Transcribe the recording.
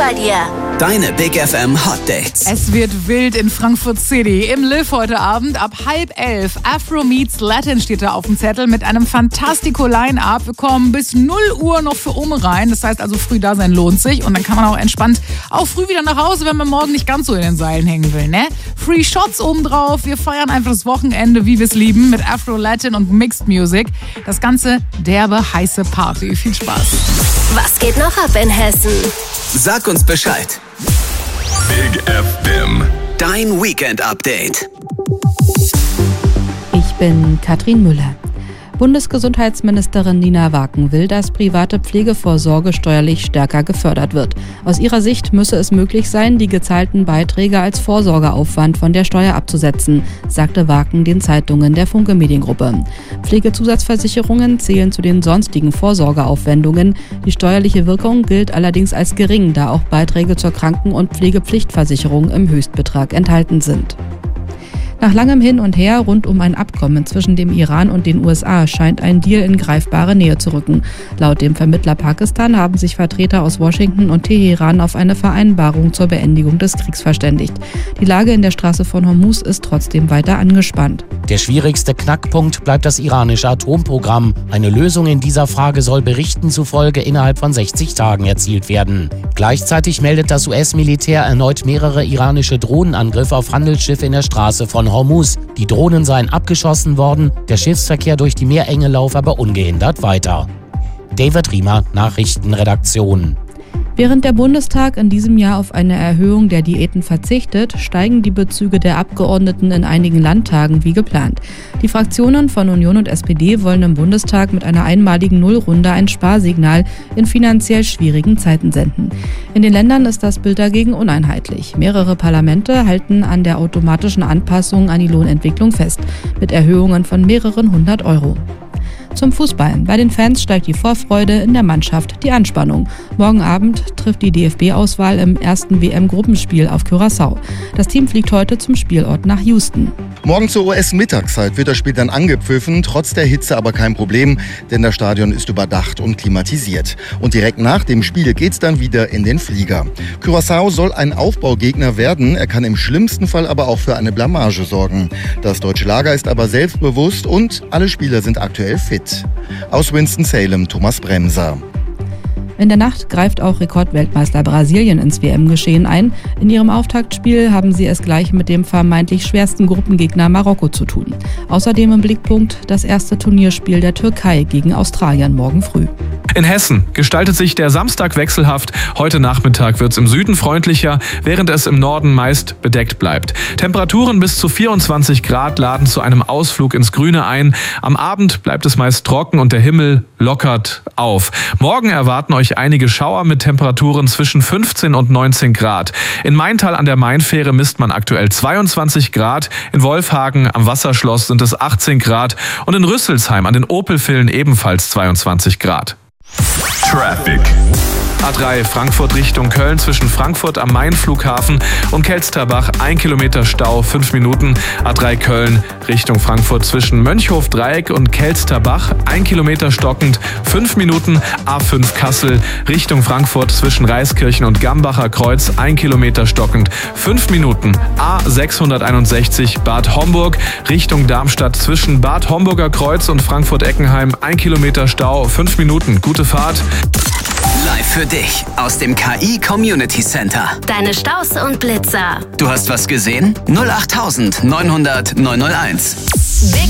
bei dir. Deine Big FM Hot Dates. Es wird wild in Frankfurt City. Im Liv heute Abend ab 10:30. Afro meets Latin steht da auf dem Zettel mit einem Fantastico-Line-Up. Wir kommen bis 0 Uhr noch für rein. Das heißt also, früh da sein lohnt sich. Und dann kann man auch entspannt auch früh wieder nach Hause, wenn man morgen nicht ganz so in den Seilen hängen will, ne? Free Shots obendrauf. Wir feiern einfach das Wochenende, wie wir es lieben, mit Afro, Latin und Mixed Music. Das Ganze derbe, heiße Party. Viel Spaß. Was geht noch ab in Hessen? Sag uns Bescheid. Big FM. Dein Weekend-Update. Ich bin Katrin Müller. Bundesgesundheitsministerin Nina Waken will, dass private Pflegevorsorge steuerlich stärker gefördert wird. Aus ihrer Sicht müsse es möglich sein, die gezahlten Beiträge als Vorsorgeaufwand von der Steuer abzusetzen, sagte Waken den Zeitungen der Funke Mediengruppe. Pflegezusatzversicherungen zählen zu den sonstigen Vorsorgeaufwendungen. Die steuerliche Wirkung gilt allerdings als gering, da auch Beiträge zur Kranken- und Pflegepflichtversicherung im Höchstbetrag enthalten sind. Nach langem Hin und Her rund um ein Abkommen zwischen dem Iran und den USA scheint ein Deal in greifbare Nähe zu rücken. Laut dem Vermittler Pakistan haben sich Vertreter aus Washington und Teheran auf eine Vereinbarung zur Beendigung des Kriegs verständigt. Die Lage in der Straße von Hormuz ist trotzdem weiter angespannt. Der schwierigste Knackpunkt bleibt das iranische Atomprogramm. Eine Lösung in dieser Frage soll Berichten zufolge innerhalb von 60 Tagen erzielt werden. Gleichzeitig meldet das US-Militär erneut mehrere iranische Drohnenangriffe auf Handelsschiffe in der Straße von Hormuz. Die Drohnen seien abgeschossen worden, der Schiffsverkehr durch die Meerenge laufe aber ungehindert weiter. David Riemer, Nachrichtenredaktion. Während der Bundestag in diesem Jahr auf eine Erhöhung der Diäten verzichtet, steigen die Bezüge der Abgeordneten in einigen Landtagen wie geplant. Die Fraktionen von Union und SPD wollen im Bundestag mit einer einmaligen Nullrunde ein Sparsignal in finanziell schwierigen Zeiten senden. In den Ländern ist das Bild dagegen uneinheitlich. Mehrere Parlamente halten an der automatischen Anpassung an die Lohnentwicklung fest, mit Erhöhungen von mehreren 100 Euro. Zum Fußball. Bei den Fans steigt die Vorfreude, in der Mannschaft die Anspannung. Morgen Abend trifft die DFB-Auswahl im ersten WM-Gruppenspiel auf Curaçao. Das Team fliegt heute zum Spielort nach Houston. Morgen zur US-Mittagszeit wird das Spiel dann angepfiffen, trotz der Hitze aber kein Problem, denn das Stadion ist überdacht und klimatisiert. Und direkt nach dem Spiel geht's dann wieder in den Flieger. Curaçao soll ein Aufbaugegner werden, er kann im schlimmsten Fall aber auch für eine Blamage sorgen. Das deutsche Lager ist aber selbstbewusst und alle Spieler sind aktuell fit. Aus Winston-Salem, Thomas Bremser. In der Nacht greift auch Rekordweltmeister Brasilien ins WM-Geschehen ein. In ihrem Auftaktspiel haben sie es gleich mit dem vermeintlich schwersten Gruppengegner Marokko zu tun. Außerdem im Blickpunkt das erste Turnierspiel der Türkei gegen Australien morgen früh. In Hessen gestaltet sich der Samstag wechselhaft. Heute Nachmittag wird es im Süden freundlicher, während es im Norden meist bedeckt bleibt. Temperaturen bis zu 24 Grad laden zu einem Ausflug ins Grüne ein. Am Abend bleibt es meist trocken und der Himmel lockert auf. Morgen erwarten euch einige Schauer mit Temperaturen zwischen 15 und 19 Grad. In Maintal an der Mainfähre misst man aktuell 22 Grad. In Wolfhagen am Wasserschloss sind es 18 Grad. Und in Rüsselsheim an den Opelvillen ebenfalls 22 Grad. Traffic. A3 Frankfurt Richtung Köln zwischen Frankfurt am Main-Flughafen und Kelsterbach 1 Kilometer Stau, 5 Minuten. A3 Köln Richtung Frankfurt zwischen Mönchhof-Dreieck und Kelsterbach 1 Kilometer stockend, 5 Minuten. A5 Kassel Richtung Frankfurt zwischen Reiskirchen und Gambacher Kreuz 1 Kilometer stockend, 5 Minuten. A661 Bad Homburg Richtung Darmstadt zwischen Bad Homburger Kreuz und Frankfurt-Eckenheim 1 Kilometer Stau, 5 Minuten. Gute Fahrt. Live für dich aus dem KI Community Center. Deine Staus und Blitzer. Du hast was gesehen? 08900 901. Big